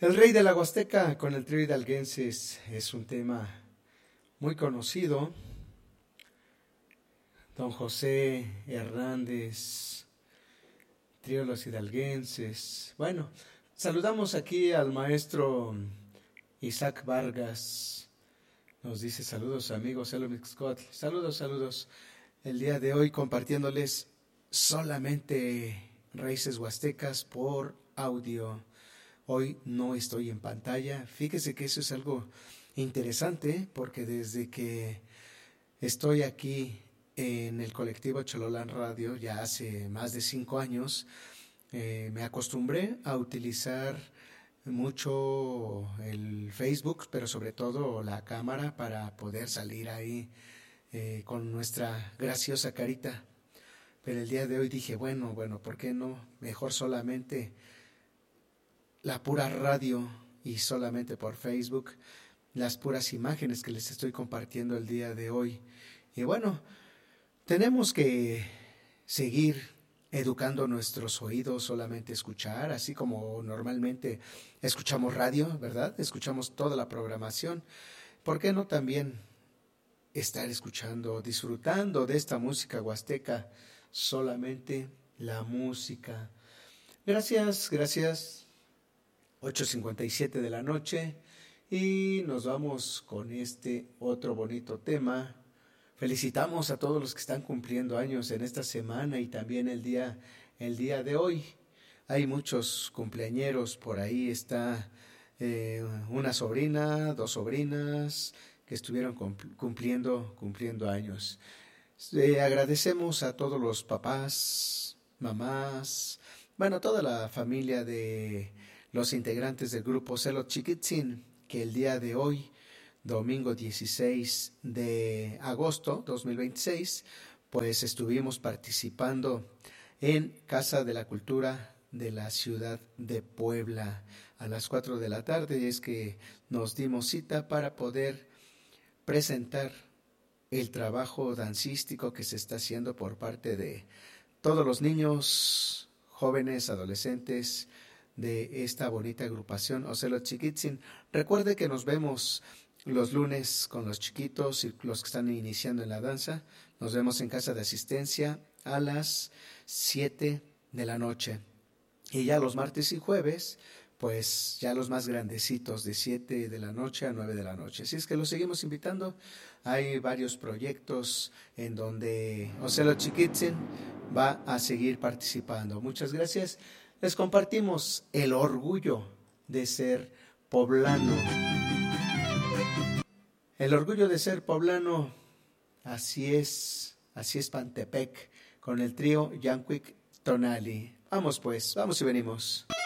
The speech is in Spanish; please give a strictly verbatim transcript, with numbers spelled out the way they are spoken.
El rey de la Huasteca con el trío hidalguenses es un tema muy conocido. Don José Hernández, trío Los Hidalguenses. Bueno, saludamos aquí al maestro Isaac Vargas. Nos dice saludos amigos, Elomixcotl. Saludos, saludos. El día de hoy compartiéndoles solamente raíces huastecas por audio. Hoy no estoy en pantalla. Fíjese que eso es algo interesante porque desde que estoy aquí en el colectivo Chololán Radio ya hace más de cinco años, eh, me acostumbré a utilizar mucho el Facebook, pero sobre todo la cámara para poder salir ahí eh, con nuestra graciosa carita. Pero el día de hoy dije, bueno, bueno, ¿por qué no? Mejor solamente la pura radio y solamente por Facebook, las puras imágenes que les estoy compartiendo el día de hoy. Y bueno, tenemos que seguir educando nuestros oídos, solamente escuchar, así como normalmente escuchamos radio, ¿verdad? Escuchamos toda la programación. ¿Por qué no también estar escuchando, disfrutando de esta música huasteca? Solamente la música. Gracias, gracias. ocho cincuenta y siete de la noche y nos vamos con este otro bonito tema. Felicitamos a todos los que están cumpliendo años en esta semana y también el día, el día de hoy. Hay muchos cumpleañeros por ahí. Está eh, una sobrina, dos sobrinas que estuvieron cumpliendo, cumpliendo años. Eh, agradecemos a todos los papás, mamás, bueno, toda la familia de los integrantes del grupo Celot Chiquitzin, que el día de hoy, domingo dieciséis de agosto dos mil veintiséis, pues estuvimos participando en Casa de la Cultura de la ciudad de Puebla. A las cuatro de la tarde es que nos dimos cita para poder presentar el trabajo dancístico que se está haciendo por parte de todos los niños, jóvenes, adolescentes, de esta bonita agrupación Ocelot Chiquitzin. Recuerde que nos vemos los lunes con los chiquitos y los que están iniciando en la danza. Nos vemos en casa de asistencia a las siete de la noche. Y ya los martes y jueves, pues ya los más grandecitos de siete de la noche a nueve de la noche. Así es que los seguimos invitando. Hay varios proyectos en donde Ocelot Chiquitzin va a seguir participando. Muchas gracias. Les compartimos el orgullo de ser poblano. El orgullo de ser poblano, así es, así es Pantepec, con el trío Yanquic Tonali. Vamos pues, vamos y venimos.